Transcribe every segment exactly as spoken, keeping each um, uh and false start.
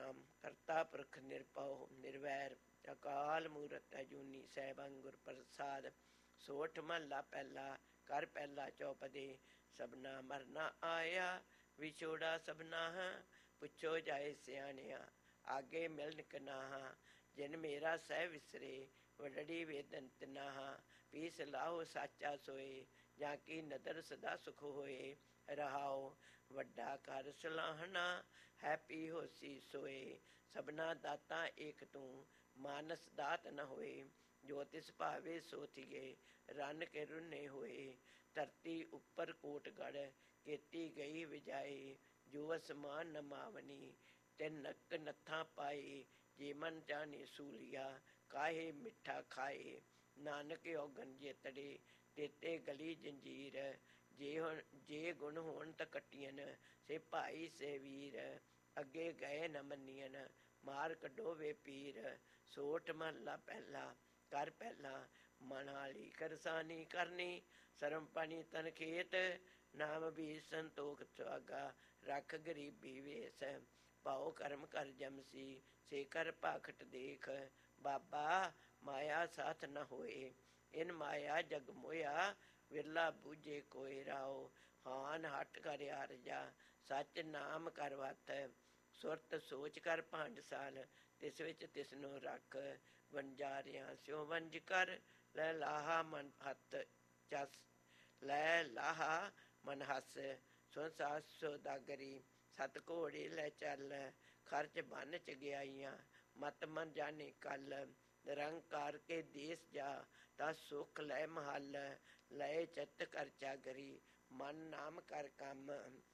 सतनाम करता पुरख निरभउ निर्वैर अकाल मूरत अजूनी सैभं गुर प्रसाद। सोठ महला पहला कर पहला चौपदे सबना मरना आया विछोड़ा सबना पुछो जाए सियाणिया आगे मिलन कनाहा। जिन मेरा सह विसरे वडड़ी वेदन तिनाहा पीस लाहो साचा सोए जाकी नदर सदा सुख होए। रहाओ वड्डा कर सलाहना है पी होसी सोए सबना दाता एक तू मानस दात न होए। जो तिस भावे सो थिगे रन के रुने होए धरती उपर कोटगढ़ केती गई विजाए। जो असमान न मावनी तिन नक नथा पाए जे मन जाने सूलिया काहे मिठा खाए। नानक औगन जेतड़े तेते गली जंजीर जे हुण जे गुण होण त कटियन से भाई से वीर। अगे गए न मनियन मार कढो वे पीर। सोठ महला पहला कर पहला मनाली करसानी करनी सरम पानी तन खेत नाम भी संतोख सुहागा रख गरीबी वेस। पाओ कर्म कर जमसी से कर पाखट देख बाबा माया साथ न होए। इन माया जग मोया विरला बूझे कोई राओ। हान हट कर आरजा सच नाम कर वत सुरत सोच कर भांडसाल तिस विच तिसनो रख। वंजारियां स्यों वंज कर लै लाहा मन हथ चस लै लाहा मन हस। सुन सास सौदागरी सत घोड़े लै चल खर्च बन चगियाइयां मत मन जाने कल। निरंकार के देश जा ता सुख लै महल लय चित कर चागरी मन नाम कर कम।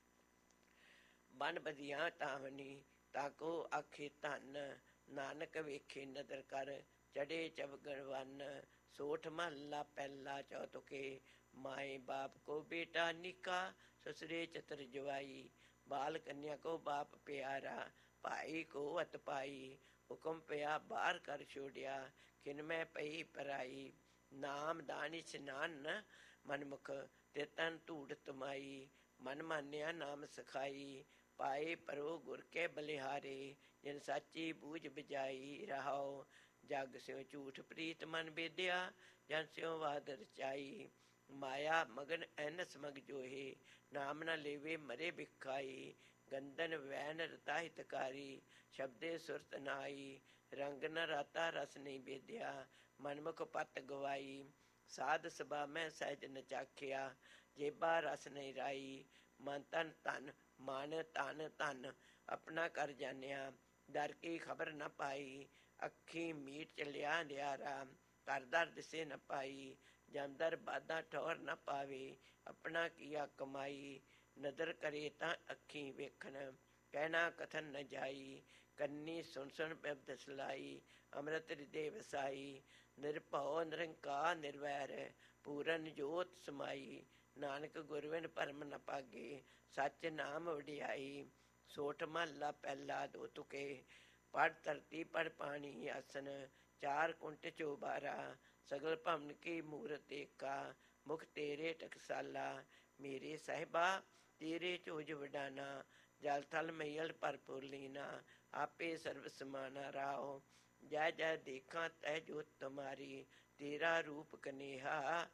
बन बदियां तावनी ताको आखे धन नानक वेखे नदर कर चढ़े चबगड़ वन। सोठ महला पहला चौतुके माए बाप को बेटा निका ससुरे चतर जवाई। बाल कन्या को बाप प्यारा भाई को अत पाई। हुक्म पिया बाहर कर छोड़िया खिन में पई पराई। नाम दान स्नान मनमुख तितन धूड़ तुमाई। मन मानिया नाम सखाई पाए परो गुर के बलिहारे। जिन साची बूझ बजाई रहाओ जग स्यों झूठ प्रीत मन बेदिया जन स्यों वाद रचाई। माया मगन ऐनस मग जोहे नाम न लेवे मरे भिखाई। गंदन वैन रता हितकारी शब्दे सुरत नाई। रंग न राता रस नहीं बेदिया मनमुख पत गवाई। साध सभा में सहज न चाखिया जेबा रस नहीं राई। मन तन धन मन धन धन अपना कर जानिया दर की खबर न पाई। अखी मीट चलिया लियारा कर दर दिसे न पाई। जमदर बाधा ठौर न पावे अपना किया कमाई। नदर करे ता अखी वेखन कहना कथन न जाई। कन्नी सुन सुन बिपद सलाई अमृत हृदय वसाई। निरभउ निरंकार निर्वैर पूरन जोत समाई। नानक गुरबिन भरम न भागे सच नाम वडियाई। सोठ महला पहला दो तुके पढ़ धरती पढ़ पानी आसन चार कुंट चौबारा। सगल भवन की मूरत एका मुख तेरे टकसाला। मेरे साहिबा तेरे चोज वडाना जल थल मैयल भरपूर लीना। आपे सर्व समाना राहो जय जय देखा तय जोत तुम्हारी। तेरा रूप कनेहा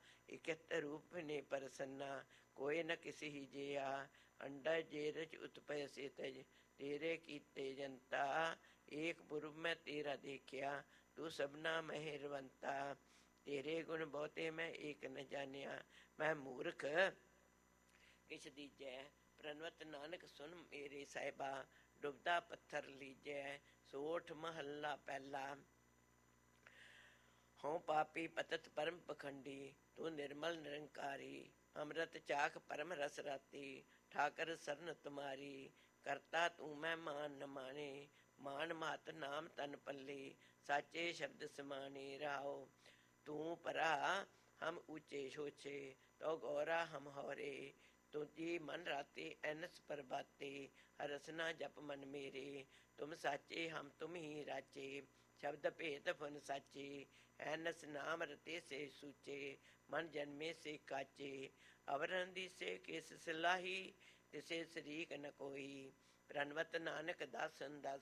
इकत रूप ने प्रसन्ना कोई न किसी ही जिया। अंडा जेरज उत्पय से तज तेरे कीते जनता। एक पूर्व में तेरा देखिया तू सबना मेहरवंता। तेरे गुण बहुते मैं एक न जानिया मैं मूर्ख किछ दीजै। प्रणवत नानक सुन मेरे साहिबा डुबदा पत्थर लीजै। सोठ महला पहला हों पापी पतत परम पखंडी तू निर्मल निरंकारी। अमृत चाख परम रस राती ठाकर सरन तुम्हारी। करता तू मैं मान न माने मान महत नाम तन पल्ली। साचे शब्द समाने रहाओ तू परा हम ऊंचे सोचे तो गौरा हम हौरे। तुझी मन राते ऐनस प्रभाते हरसना जप मन मेरे। तुम साचे हम तुम ही राचे शब्द भेद फुन साचे। ऐनस नाम रते से सूचे मन जन्मे से काचे। अवरन दिसे किस सलाही तिसे शरीक न कोई। प्रणवत नानक दासन दास